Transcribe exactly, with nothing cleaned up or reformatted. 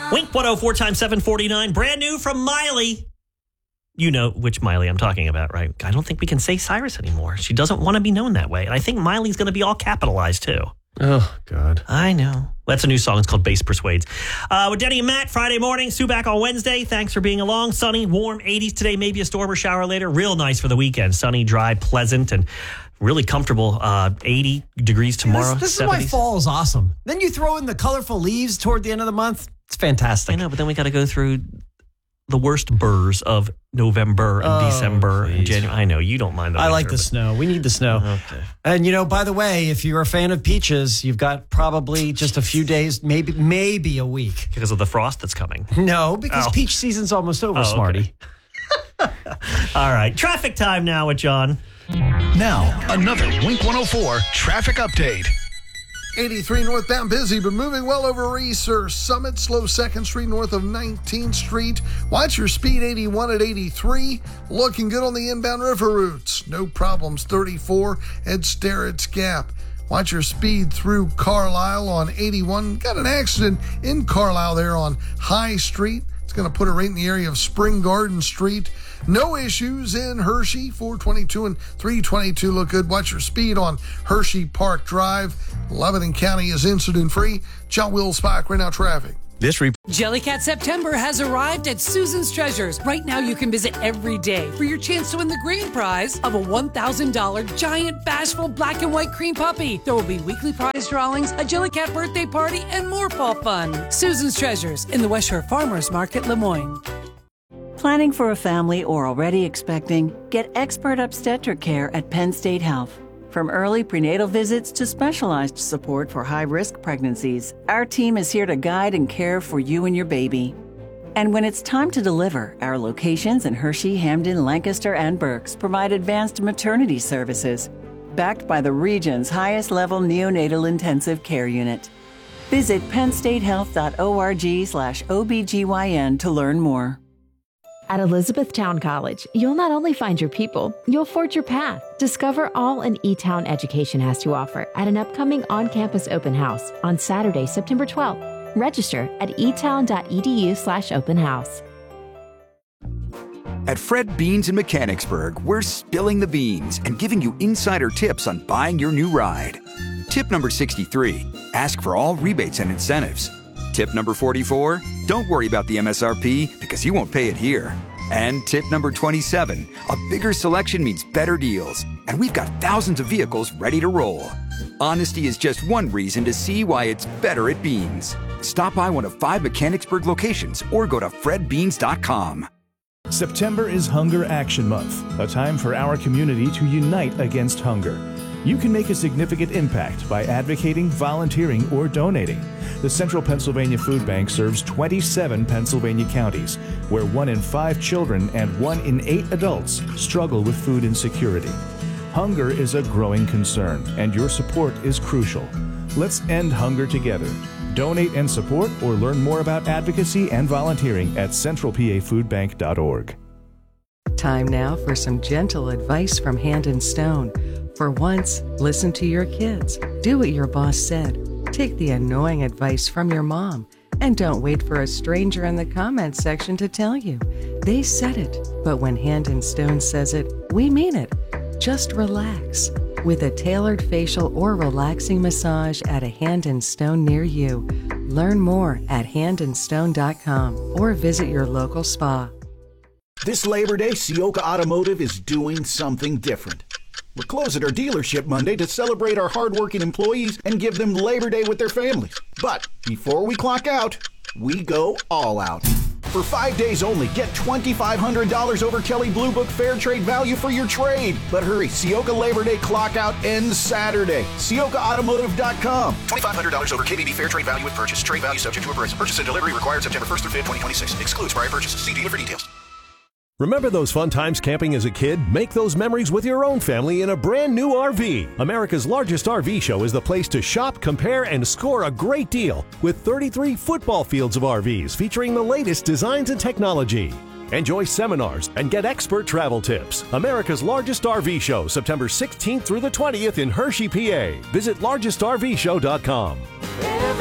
Wink one oh four times seven forty-nine. Brand new from Miley. You know which Miley I'm talking about, right? I don't think we can say Cyrus anymore. She doesn't want to be known that way. And I think Miley's going to be all capitalized, too. Oh, God. I know. That's a new song. It's called Bass Persuades. Uh, with Denny and Matt, Friday morning. Sue back on Wednesday. Thanks for being along. Sunny, warm, eighties today. Maybe a storm or shower later. Real nice for the weekend. Sunny, dry, pleasant, and really comfortable. Uh, eighty degrees tomorrow. This, this is seventies. why fall is awesome. Then you throw in the colorful leaves toward the end of the month. It's fantastic. I know, but then we got to go through the worst burrs of November and Oh, December and please. January. I know you don't mind the I winter, like the but- snow. We need the snow. Okay. And, you know, by the way, if you're a fan of peaches, you've got probably just a few days, maybe maybe a week. Because of the frost that's coming. No, because Oh. peach season's almost over, Oh, okay. Smarty. All right. Traffic time now with John. Now, another Wink one oh four traffic update. eighty-three northbound busy, but moving well over Reser Summit. Slow second Street north of nineteenth Street. Watch your speed eighty-one at eighty-three. Looking good on the inbound river routes. No problems. thirty-four at Sterrett's Gap. Watch your speed through Carlisle on eighty-one. Got an accident in Carlisle there on High Street. It's going to put it right in the area of Spring Garden Street. No issues in Hershey. four twenty-two and three twenty-two look good. Watch your speed on Hershey Park Drive. Lebanon County is incident-free. John Will Spike, right now traffic. This report. Jellycat September has arrived at Susan's Treasures. Right now, you can visit every day for your chance to win the grand prize of a one thousand dollars giant, bashful black and white cream puppy. There will be weekly prize drawings, a Jellycat birthday party, and more fall fun. Susan's Treasures in the West Shore Farmers Market, Lemoyne. Planning for a family or already expecting? Get expert obstetric care at Penn State Health. From early prenatal visits to specialized support for high-risk pregnancies, our team is here to guide and care for you and your baby. And when it's time to deliver, our locations in Hershey, Hamden, Lancaster, and Berks provide advanced maternity services, backed by the region's highest-level neonatal intensive care unit. Visit pennstatehealth.org slash OBGYN to learn more. At Elizabethtown College, you'll not only find your people, you'll forge your path. Discover all an E-Town education has to offer at an upcoming on-campus open house on Saturday, September twelfth. Register at etown.edu slash open house. At Fred Beans in Mechanicsburg, we're spilling the beans and giving you insider tips on buying your new ride. Tip number sixty-three, ask for all rebates and incentives. Tip number forty-four, don't worry about the M S R P because you won't pay it here. And tip number twenty-seven, a bigger selection means better deals. And we've got thousands of vehicles ready to roll. Honesty is just one reason to see why it's better at Beans. Stop by one of five Mechanicsburg locations or go to fred beans dot com. September is Hunger Action Month, a time for our community to unite against hunger. You can make a significant impact by advocating, volunteering, or donating. The Central Pennsylvania Food Bank serves twenty-seven Pennsylvania counties, where one in five children and one in eight adults struggle with food insecurity. Hunger is a growing concern, and your support is crucial. Let's end hunger together. Donate and support or learn more about advocacy and volunteering at central p a food bank dot org. Time now for some gentle advice from Hand and Stone. For once, listen to your kids. Do what your boss said. Take the annoying advice from your mom. And don't wait for a stranger in the comments section to tell you. They said it, but when Hand and Stone says it, we mean it. Just relax. With a tailored facial or relaxing massage at a Hand and Stone near you. Learn more at hand and stone dot com or visit your local spa. This Labor Day, Sioka Automotive is doing something different. We're closing our dealership Monday to celebrate our hardworking employees and give them Labor Day with their families. But before we clock out, we go all out. For five days only, get twenty-five hundred dollars over Kelley Blue Book Fair Trade value for your trade. But hurry, Sioka Labor Day clock out ends Saturday. Sioka Automotive dot com. twenty-five hundred dollars over K B B Fair Trade value with purchase. Trade value subject to appraisal. Purchase and delivery required September first through fifth, twenty twenty-six. Excludes prior purchases. See dealer for details. Remember those fun times camping as a kid? Make those memories with your own family in a brand new R V. America's largest R V show is the place to shop, compare, and score a great deal with thirty-three football fields of R Vs featuring the latest designs and technology. Enjoy seminars and get expert travel tips. America's largest R V show, September sixteenth through the twentieth in Hershey, P A. Visit largest r v show dot com.